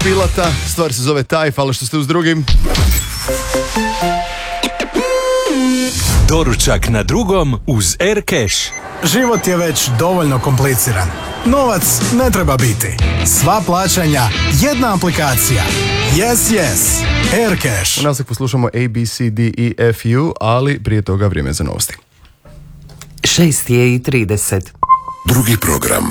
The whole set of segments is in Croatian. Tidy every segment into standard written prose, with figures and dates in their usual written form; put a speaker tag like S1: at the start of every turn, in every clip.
S1: Pilata, stvar se zove Taj, hvala što ste uz drugim.
S2: Doručak na drugom uz Aircash.
S3: Život je već dovoljno kompliciran. Novac ne treba biti. Sva plaćanja, jedna aplikacija. Yes. Aircash.
S1: U nastavku poslušamo A, B, C, D, E, F, U, ali prije toga vrijeme za novosti.
S4: 6:30.
S5: Drugi program.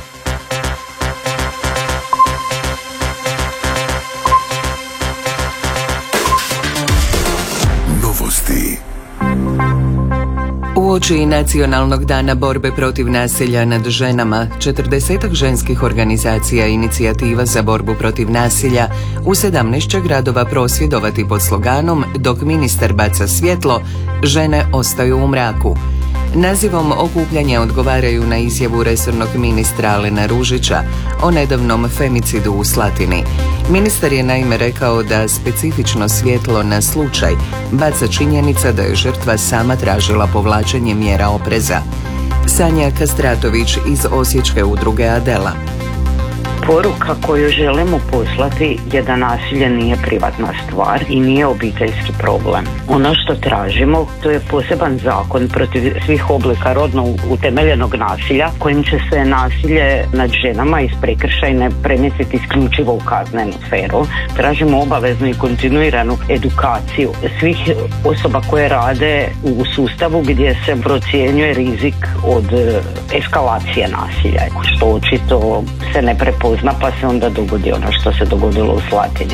S5: Novosti.
S4: Uoči Nacionalnog dana borbe protiv nasilja nad ženama, 40 ženskih organizacija i inicijativa za borbu protiv nasilja u 17 će gradova prosvjedovati pod sloganom "Dok ministar baca svjetlo, žene ostaju u mraku". Nazivom okupljanja odgovaraju na izjavu resornog ministra Alena Ružića o nedavnom femicidu u Slatini. Ministar je naime rekao da specifično svjetlo na slučaj baca činjenica da je žrtva sama tražila povlačenje mjera opreza. Sanja Kastratović iz osječke udruge Adela.
S6: Poruka koju želimo poslati je da nasilje nije privatna stvar i nije obiteljski problem. Ono što tražimo, to je poseban zakon protiv svih oblika rodno utemeljenog nasilja, kojim će se nasilje nad ženama iz prekršajne premjestiti isključivo u kaznenu sferu. Tražimo obaveznu i kontinuiranu edukaciju svih osoba koje rade u sustavu gdje se procjenjuje rizik od eskalacije nasilja, što očito se ne prepozna, pa se onda dogodi ono što se dogodilo u Slatini.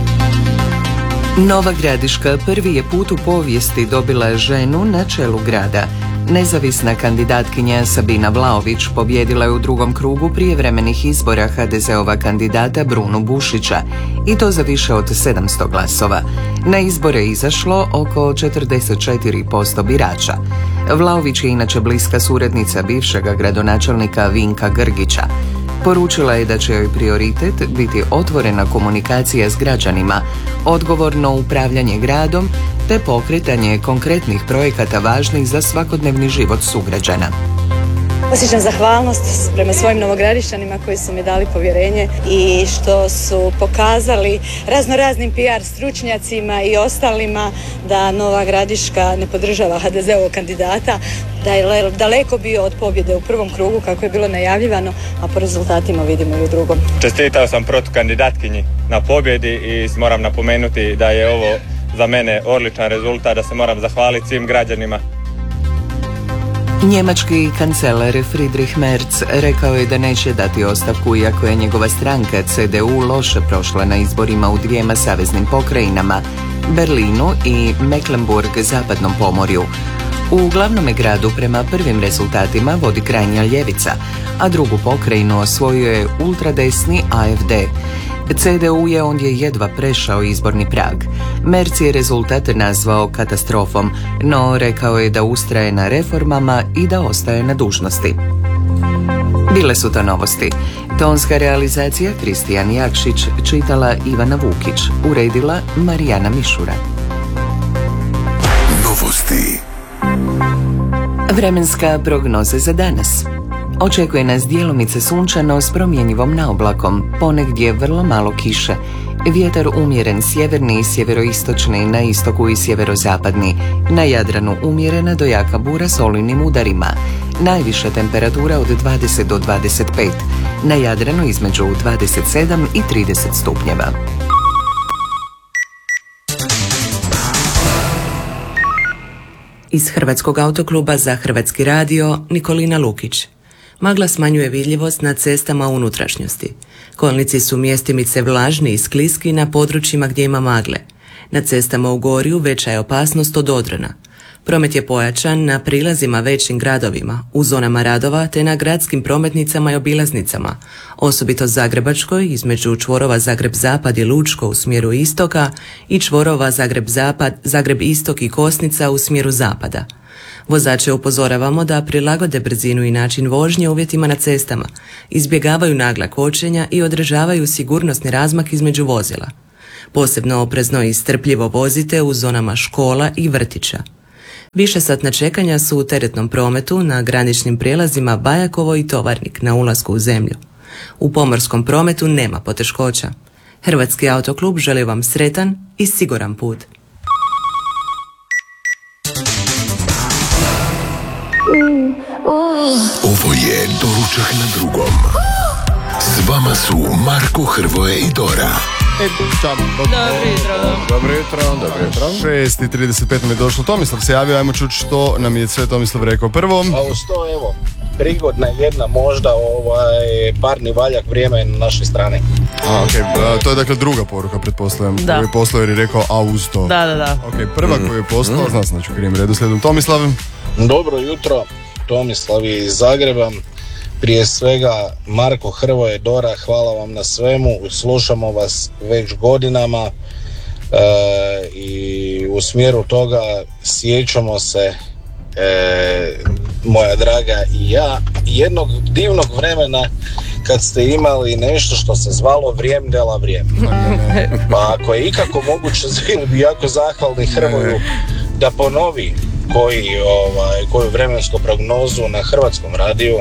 S4: Nova Gradiška prvi je put u povijesti dobila ženu na čelu grada. Nezavisna kandidatkinja Sabina Vlaović pobjedila je u drugom krugu prijevremenih izbora HDZ-ova kandidata Brunu Bušića i to za više od 700 glasova. Na izbore je izašlo oko 44% birača. Vlaović je inače bliska suradnica bivšega gradonačelnika Vinka Grgića. Poručila je da će joj prioritet biti otvorena komunikacija s građanima, odgovorno upravljanje gradom te pokretanje konkretnih projekata važnih za svakodnevni život sugrađana.
S7: Osjećam zahvalnost prema svojim Novogradišćanima koji su mi dali povjerenje i što su pokazali raznoraznim PR stručnjacima i ostalima da Nova Gradiška ne podržava HDZ-ovog kandidata, da je daleko bio od pobjede u prvom krugu kako je bilo najavljivano, a po rezultatima vidimo i u drugom.
S8: Čestitao sam protukandidatkinji na pobjedi i moram napomenuti da je ovo za mene odličan rezultat, da se moram zahvaliti svim građanima.
S4: Njemački kancelar Friedrich Merz rekao je da neće dati ostavku iako je njegova stranka CDU loše prošla na izborima u dvijema saveznim pokrajinama, Berlinu i Mecklenburg-zapadnom pomorju. U glavnome gradu prema prvim rezultatima vodi krajnja ljevica, a drugu pokrajinu osvojio je ultradesni AfD. CDU je ondje jedva prešao izborni prag. Merz je rezultat nazvao katastrofom, no rekao je da ustraje na reformama i da ostaje na dužnosti. Bile su to novosti. Tonska realizacija Kristijan Jakšić, čitala Ivana Vukić, uredila Marijana Mišura.
S5: Novosti.
S4: Vremenska prognoza za danas. Očekuje nas djelomice sunčano s promjenjivom naoblakom, ponegdje vrlo malo kiše. Vjetar umjeren sjeverni i sjeveroistočni, na istoku i sjeverozapadni. Na Jadranu umjerena do jaka bura s olujnim udarima. Najviša temperatura od 20 do 25. Na Jadranu između 27 i 30 stupnjeva.
S9: Iz Hrvatskog autokluba za Hrvatski radio, Nikolina Lukić. Magla smanjuje vidljivost na cestama u unutrašnjosti. Kolnici su mjestimice vlažni i skliski na područjima gdje ima magle. Na cestama u Gorju veća je opasnost od odrona. Promet je pojačan na prilazima većim gradovima, u zonama radova te na gradskim prometnicama i obilaznicama, osobito Zagrebačkoj između čvorova Zagreb-Zapad i Lučko u smjeru istoka i čvorova Zagreb-Zapad, Zagreb-Istok i Kosnica u smjeru zapada. Vozače upozoravamo da prilagode brzinu i način vožnje uvjetima na cestama, izbjegavaju nagla kočenja i održavaju sigurnosni razmak između vozila. Posebno oprezno i strpljivo vozite u zonama škola i vrtića. Višesatna čekanja su u teretnom prometu na graničnim prijelazima Bajakovo i Tovarnik na ulasku u zemlju. U pomorskom prometu nema poteškoća. Hrvatski autoklub želi vam sretan i siguran put.
S5: Ovo je Doručak na drugom. S vama su Marko, Hrvoje i Dora.
S1: Dobro jutro. 6:35 mi je došlo. Tomislav se javio, ajmo čuti što nam je sve Tomislav rekao. Prvo...
S10: A uz to, evo, prigodna jedna možda parni valjak, vrijeme je na našoj strani.
S1: To je dakle druga poruka, pretpostavljam.
S11: Da.
S1: Koju je poslao jer je rekao a uz to.
S11: Da.
S1: Prva koju je poslao, znam se ću krivim redoslijedom. Tomislav.
S10: Dobro jutro, Tomislav iz Zagreba. Prije svega, Marko, Hrvoje, Dora, hvala vam na svemu, slušamo vas već godinama i u smjeru toga sjećamo se, moja draga i ja, jednog divnog vremena kad ste imali nešto što se zvalo Vrijem dela vrijem. Pa ako je ikako moguće, bili bi jako zahvalni Hrvoju da ponovi koju vremensku prognozu na Hrvatskom radiju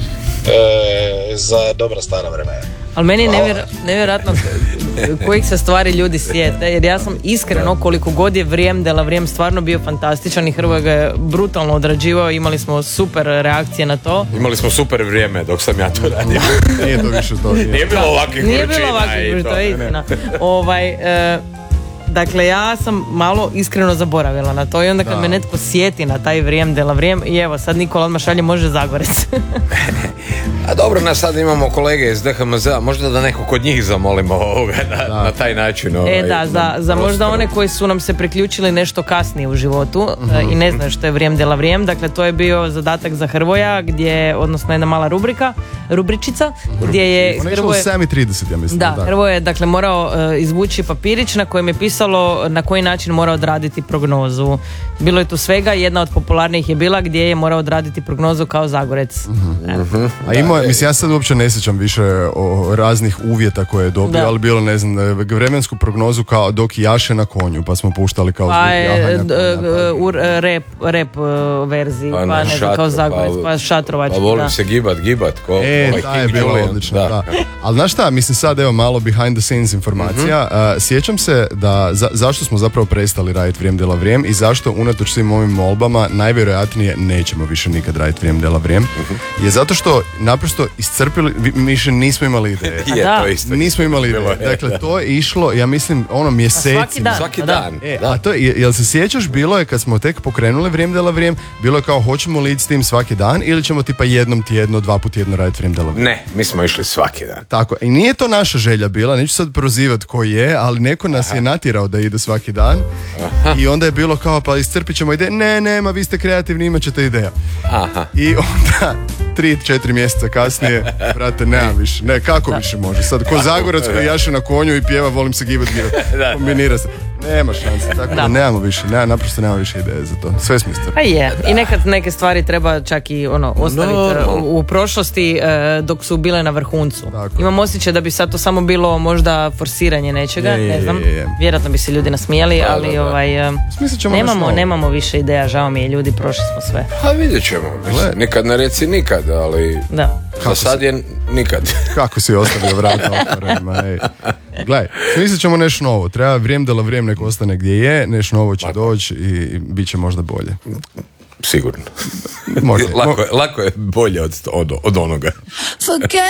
S10: za dobra stara vremena.
S11: Ali meni je nevjerojatno kojih se stvari ljudi sjete, jer ja sam iskreno, koliko god je Vrijem dela vrijem stvarno bio fantastičan i Hrvoje ga je brutalno odrađivao, imali smo super reakcije na to.
S12: Imali smo super vrijeme dok sam ja to radio.
S1: Nije to više to.
S12: Nije bilo ovakvih vrućina.
S11: Nije bilo ovakvih vrućina, to je istina. Dakle, ja sam malo iskreno zaboravila na to i onda kad me netko sjeti na taj Vrijem dela vrijem, i evo sad Nikola odmah šalje može Zagorec.
S12: A dobro, nas sad imamo kolege iz DHMZ-a, možda da neko kod njih zamolimo na taj način.
S11: Za možda one koji su nam se priključili nešto kasnije u životu i ne znaju što je Vrijem dela vrijem, dakle to je bio zadatak za Hrvoja, odnosno jedna mala rubričica, gdje je Hrvoje...
S1: 7:30, ja mislim.
S11: Da, Hrvoje je dakle morao izvući papirić na kojem je pisalo na koji način mora odraditi prognozu. Bilo je tu svega, jedna od popularnijih je bila gdje je morao odraditi prognozu kao Zagorec.
S1: A mislim, ja sad uopće ne sjećam više o raznih uvjeta koje je dobio, ali bilo, ne znam, vremensku prognozu kao dok jaše na konju, pa smo puštali kao zvuk jahanja konja.
S11: U rap verziji, pa ne znam, kao Zagorec, pa šatrovački.
S12: Pa volim se gibat.
S1: Ta je bilo odlično, da. Ali znaš šta, mislim sad, evo malo behind the scenes informacija. Sjećam se da zašto smo zapravo prestali raditi Vrijem dela vrijem i zašto unatoč svim ovim molbama najvjerojatnije nećemo više nikad raditi Vrijem dela vrijem, je zato što naprosto iscrpili, više nismo imali ideje. Nismo imali ideje. Dakle, to je išlo, ja mislim, mjesecima.
S12: Svaki dan.
S1: A to je, jel se sjećaš, bilo je kad smo tek pokrenuli Vrijem dela vrijem, bilo je kao hoćemo li ići s tim svaki dan ili ćemo tipa jednom tjedno, 2 puta tjedno raditi Vrijem dela vrijem.
S12: Ne, mi smo išli svaki dan.
S1: Tako, i nije to naša želja bila, neću sad prozivati ko je, ali neko nas je natjerao da ide svaki dan. I onda je bilo kao, pa iscrpit ćemo ideje. Ne, vi ste kreativni, imat ćete ideja. I onda 3-4 mjeseca kasnije, brate, nema više. Ne, kako više može? Sad, ko Zagorac koji jaše na konju i pjeva volim se gibat. Kombinira se. Nema šanse, tako da nemamo više, naprosto nemamo više ideje za to. Sve smo iscrpili.
S11: Pa je, i nekad neke stvari treba čak i ostaviti u prošlosti dok su bile na vrhuncu. Imam osjećaj da bi sad to samo bilo možda forsiranje nečega, ne znam. Vjerojatno bi se ljudi nasmijali, ali nemamo više ideja, žao mi je, ljudi, prošli smo sve.
S12: Pa vidjet ćemo, nikad ne reci nikad, ali za sad je nikad.
S1: Kako si ostavio vrata otvorenima, Gledaj, smislit ćemo nešto novo. Treba Vrijem dela vrijem nek ostane gdje je, nešto novo će doći i bit će možda bolje.
S12: Sigurno. Lako je bolje od onoga.